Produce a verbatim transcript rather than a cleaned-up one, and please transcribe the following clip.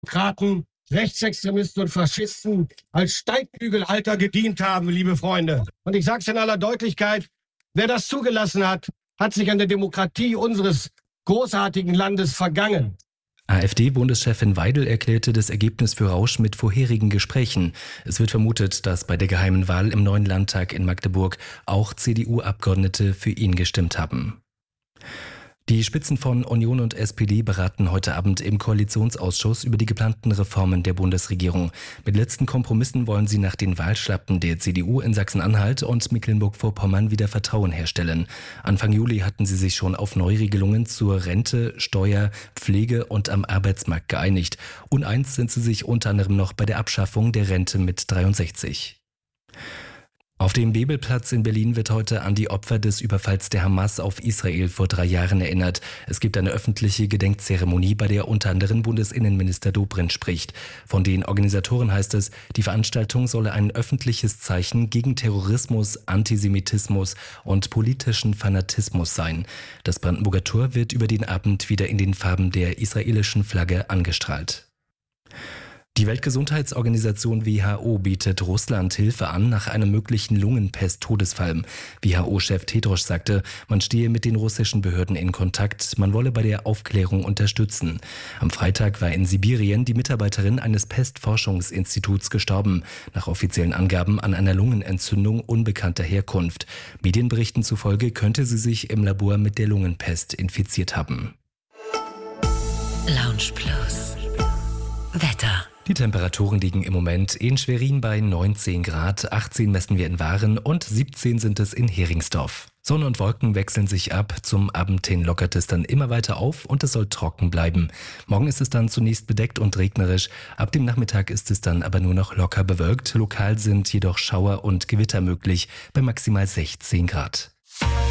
Demokraten, Rechtsextremisten und Faschisten als Steigbügelhalter gedient haben, liebe Freunde. Und ich sage es in aller Deutlichkeit, wer das zugelassen hat, hat sich an der Demokratie unseres großartigen Landes vergangen. AfD-Bundeschefin Weidel erklärte das Ergebnis für Rausch mit vorherigen Gesprächen. Es wird vermutet, dass bei der geheimen Wahl im neuen Landtag in Magdeburg auch C D U-Abgeordnete für ihn gestimmt haben. Die Spitzen von Union und S P D beraten heute Abend im Koalitionsausschuss über die geplanten Reformen der Bundesregierung. Mit letzten Kompromissen wollen sie nach den Wahlschlappen der C D U in Sachsen-Anhalt und Mecklenburg-Vorpommern wieder Vertrauen herstellen. Anfang Juli hatten sie sich schon auf Neuregelungen zur Rente, Steuer, Pflege und am Arbeitsmarkt geeinigt. Uneins sind sie sich unter anderem noch bei der Abschaffung der Rente mit dreiundsechzig. Auf dem Bebelplatz in Berlin wird heute an die Opfer des Überfalls der Hamas auf Israel vor drei Jahren erinnert. Es gibt eine öffentliche Gedenkzeremonie, bei der unter anderem Bundesinnenminister Dobrindt spricht. Von den Organisatoren heißt es, die Veranstaltung solle ein öffentliches Zeichen gegen Terrorismus, Antisemitismus und politischen Fanatismus sein. Das Brandenburger Tor wird über den Abend wieder in den Farben der israelischen Flagge angestrahlt. Die Weltgesundheitsorganisation W H O bietet Russland Hilfe an nach einem möglichen Lungenpest-Todesfall. W H O-Chef Tedros sagte, man stehe mit den russischen Behörden in Kontakt, man wolle bei der Aufklärung unterstützen. Am Freitag war in Sibirien die Mitarbeiterin eines Pestforschungsinstituts gestorben, nach offiziellen Angaben an einer Lungenentzündung unbekannter Herkunft. Medienberichten zufolge könnte sie sich im Labor mit der Lungenpest infiziert haben. Lounge Plus. Wetter. Die Temperaturen liegen im Moment in Schwerin bei neunzehn Grad, achtzehn messen wir in Waren und siebzehn sind es in Heringsdorf. Sonne und Wolken wechseln sich ab, zum Abend hin lockert es dann immer weiter auf und es soll trocken bleiben. Morgen ist es dann zunächst bedeckt und regnerisch, ab dem Nachmittag ist es dann aber nur noch locker bewölkt, lokal sind jedoch Schauer und Gewitter möglich bei maximal sechzehn Grad.